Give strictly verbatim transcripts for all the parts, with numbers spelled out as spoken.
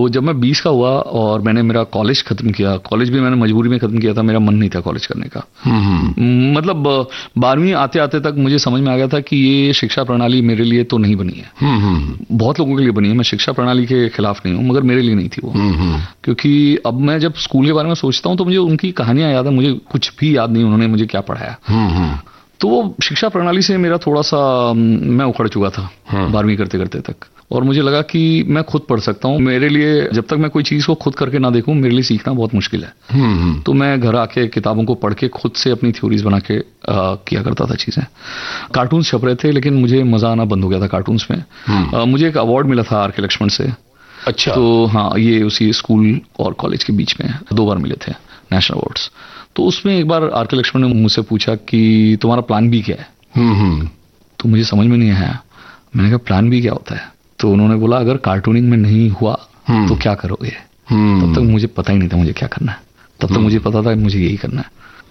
जब मैं बीस का हुआ और मैंने मेरा कॉलेज खत्म किया, कॉलेज भी मैंने मजबूरी में खत्म किया था, मेरा मन नहीं था कॉलेज करने का। मतलब बारहवीं आते आते तक मुझे समझ में आ गया था कि ये शिक्षा प्रणाली मेरे लिए तो नहीं बनी है। बहुत लोगों के लिए बनी है, मैं शिक्षा प्रणाली के खिलाफ नहीं हूँ, मगर मेरे लिए नहीं थी वो। क्योंकि अब मैं जब स्कूल के बारे में सोचता हूँ तो मुझे उनकी कहानियां याद है, मुझे कुछ भी याद नहीं उन्होंने मुझे क्या पढ़ाया। तो वो शिक्षा प्रणाली से मेरा थोड़ा सा मैं उखड़ चुका था बारहवीं करते करते तक, और मुझे लगा कि मैं खुद पढ़ सकता हूँ। मेरे लिए जब तक मैं कोई चीज़ को खुद करके ना देखूं, मेरे लिए सीखना बहुत मुश्किल है। तो मैं घर आके किताबों को पढ़ के खुद से अपनी थ्योरीज बना के आ, किया करता था चीज़ें। कार्टून्स छप रहे थे लेकिन मुझे मजा आना बंद हो गया था कार्टून्स में। आ, मुझे एक अवार्ड मिला था आर के लक्ष्मण से। अच्छा। तो हाँ, ये उसी स्कूल और कॉलेज के बीच में दो बार मिले थे नेशनल अवार्ड्स। तो उसमें एक बार आर के लक्ष्मण ने मुझसे पूछा कि तुम्हारा प्लान बी क्या है। तो मुझे समझ में नहीं आया। मैंने कहा प्लान बी क्या होता है? तो उन्होंने बोला अगर कार्टूनिंग में नहीं हुआ तो क्या करोगे। तब तक मुझे पता ही नहीं था मुझे क्या करना है, तब तक मुझे पता था मुझे यही करना है।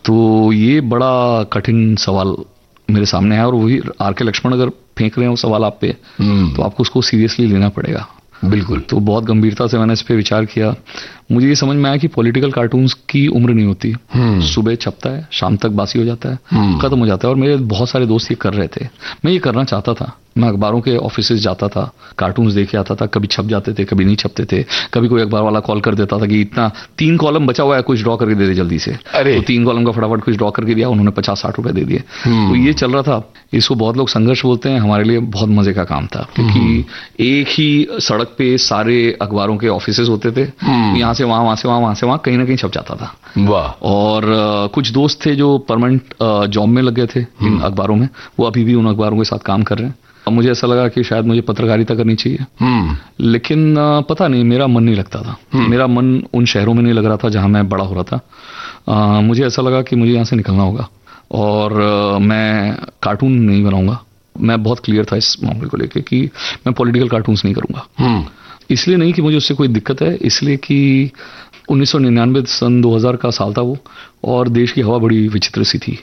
तो ये बड़ा कठिन सवाल मेरे सामने है, और वही आर के लक्ष्मण अगर फेंक रहे हैं वो सवाल आप पे, तो आपको उसको सीरियसली लेना पड़ेगा। बिल्कुल। तो बहुत गंभीरता से मैंने इस पे विचार किया। मुझे ये समझ में आया कि पॉलिटिकल कार्टून्स की उम्र नहीं होती। सुबह छपता है, शाम तक बासी हो जाता है, खत्म हो जाता है। और मेरे बहुत सारे दोस्त ये कर रहे थे, मैं ये करना चाहता था। मैं अखबारों के ऑफिस जाता था, कार्टून्स देखे आता था, कभी छप जाते थे, कभी नहीं छपते थे। कभी कोई अखबार वाला कॉल कर देता था कि इतना तीन कॉलम बचा हुआ है, कुछ ड्रॉ करके दे दे जल्दी से। अरे तो तीन कॉलम का फटाफट कुछ ड्रॉ करके दिया, उन्होंने पचास साठ रुपए दे दिए। तो ये चल रहा था। इसको बहुत लोग संघर्ष बोलते हैं, हमारे लिए बहुत मजे का काम था, क्योंकि एक ही सड़क पे सारे अखबारों के ऑफिसेज होते थे। यहाँ से वहां, वहां से वहां, वहां से वहां, कहीं ना कहीं छप जाता था। वाह। और uh, कुछ दोस्त थे जो परमानेंट जॉब में लग गए थे इन अखबारों में, वो अभी भी उन अखबारों के साथ काम कर रहे हैं। मुझे ऐसा लगा कि शायद मुझे पत्रकारिता करनी चाहिए, लेकिन uh, पता नहीं मेरा मन नहीं लगता था। मेरा मन उन शहरों में नहीं लग रहा था जहां मैं बड़ा हो रहा था। uh, मुझे ऐसा लगा कि मुझे यहाँ से निकलना होगा, और uh, मैं कार्टून नहीं बनाऊंगा। मैं बहुत क्लियर था इस मामले को लेकर कि मैं पॉलिटिकल कार्टून्स नहीं करूंगा। इसलिए नहीं कि मुझे उससे कोई दिक्कत है, इसलिए कि उन्नीस सौ निन्यानवे सन दो हज़ार का साल था वो, और देश की हवा बड़ी विचित्र सी थी।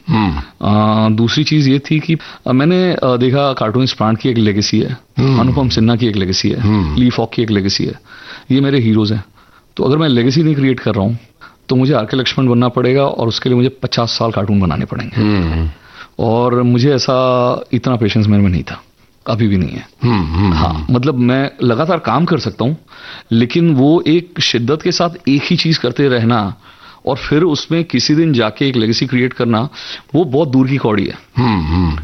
आ, दूसरी चीज ये थी कि आ, मैंने आ, देखा कार्टूनिस्ट प्राण की एक लेगेसी है, अनुपम सिन्हा की एक लेगेसी है, ली फॉक की एक लेगेसी है। ये मेरे हीरोज हैं। तो अगर मैं लेगेसी नहीं क्रिएट कर रहा हूँ तो मुझे आर के लक्ष्मण बनना पड़ेगा, और उसके लिए मुझे पचास साल कार्टून बनाने पड़ेंगे। और मुझे ऐसा इतना पेशेंस मेरे में नहीं था, अभी भी नहीं है। हुँ, हुँ, हाँ, मतलब मैं लगातार काम कर सकता हूँ, लेकिन वो एक शिद्दत के साथ एक ही चीज करते रहना और फिर उसमें किसी दिन जाके एक लेगेसी क्रिएट करना, वो बहुत दूर की कौड़ी है। हुँ, हुँ.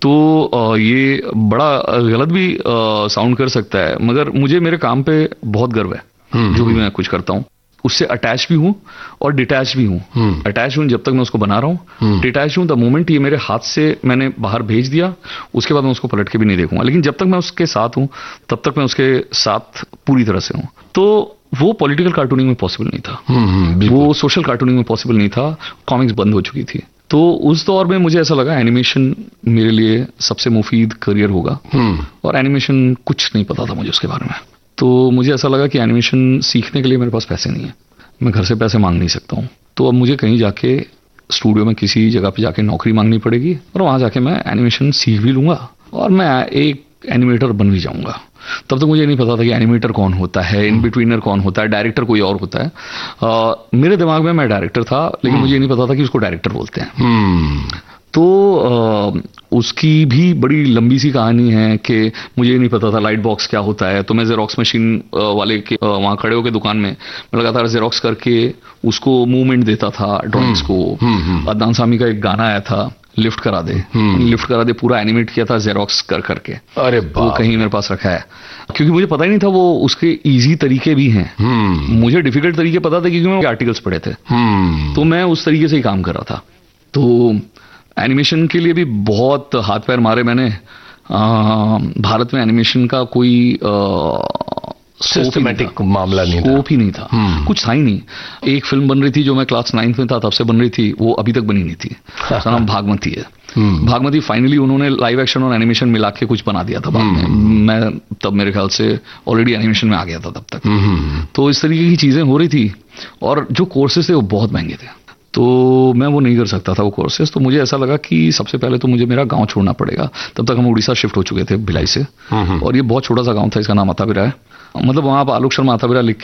तो ये बड़ा गलत भी साउंड कर सकता है, मगर मुझे मेरे काम पे बहुत गर्व है। जो भी मैं कुछ करता हूँ उससे अटैच भी हूं और डिटैच भी हूं। अटैच हूं जब तक मैं उसको बना रहा हूं, डिटैच हूं द मोमेंट ये मेरे हाथ से मैंने बाहर भेज दिया, उसके बाद मैं उसको पलट के भी नहीं देखूंगा। लेकिन जब तक मैं उसके साथ हूं तब तक मैं उसके साथ पूरी तरह से हूं। तो वो पॉलिटिकल कार्टूनिंग में पॉसिबल नहीं था, वो सोशल कार्टूनिंग में पॉसिबल नहीं था, कॉमिक्स बंद हो चुकी थी। तो उस दौर में मुझे ऐसा लगा एनिमेशन मेरे लिए सबसे मुफीद करियर होगा, और एनिमेशन कुछ नहीं पता था मुझे उसके बारे में। तो मुझे ऐसा लगा कि एनिमेशन सीखने के लिए मेरे पास पैसे नहीं है, मैं घर से पैसे मांग नहीं सकता हूँ। तो अब मुझे कहीं जाके स्टूडियो में किसी जगह पे जाके नौकरी मांगनी पड़ेगी, और वहां जाके मैं एनिमेशन सीख भी लूंगा और मैं एक एनिमेटर बन भी जाऊंगा। तब तक मुझे नहीं पता था कि एनिमेटर कौन होता है, इन बिटवीनर कौन होता है, डायरेक्टर कोई और होता है। आ, मेरे दिमाग में मैं डायरेक्टर था, लेकिन मुझे नहीं पता था कि उसको डायरेक्टर बोलते हैं। तो आ, उसकी भी बड़ी लंबी सी कहानी है कि मुझे नहीं पता था लाइट बॉक्स क्या होता है। तो मैं जेरोक्स मशीन वाले के वहां खड़े होकर दुकान में मैं लगातार जेरोक्स करके उसको मूवमेंट देता था ड्राइंग्स को। अदनान सामी का एक गाना आया था, लिफ्ट करा दे, लिफ्ट करा दे, पूरा एनिमेट किया था जेरोक्स कर करके। अरे वो कहीं मेरे पास रखा है, क्योंकि मुझे पता ही नहीं था वो उसके इजी तरीके भी हैं। मुझे डिफिकल्ट तरीके पता था क्योंकि मैं आर्टिकल्स पढ़े थे, तो मैं उस तरीके से ही काम कर रहा था। तो एनिमेशन के लिए भी बहुत हाथ पैर मारे मैंने। आ, भारत में एनिमेशन का कोई सिस्टमैटिक मामला नहीं था, स्कोप ही नहीं था, कुछ था ही नहीं। एक फिल्म बन रही थी जो मैं क्लास नाइन्थ में था तब से बन रही थी, वो अभी तक बनी नहीं थी। उसका नाम भागमती है। भागमती फाइनली उन्होंने लाइव एक्शन और एनिमेशन मिला के कुछ बना दिया था बाद में। मैं तब मेरे ख्याल से ऑलरेडी एनिमेशन में आ गया था तब तक। तो इस तरीके की चीजें हो रही थी, और जो कोर्सेज थे वो बहुत महंगे थे, तो मैं वो नहीं कर सकता था वो कोर्सेज। तो मुझे ऐसा लगा कि सबसे पहले तो मुझे मेरा गांव छोड़ना पड़ेगा। तब तक हम उड़ीसा शिफ्ट हो चुके थे भिलाई से, और ये बहुत छोटा सा गांव था, इसका नाम अताबिरा है। मतलब वहां आप आलोक शर्मा अताबिरा लिख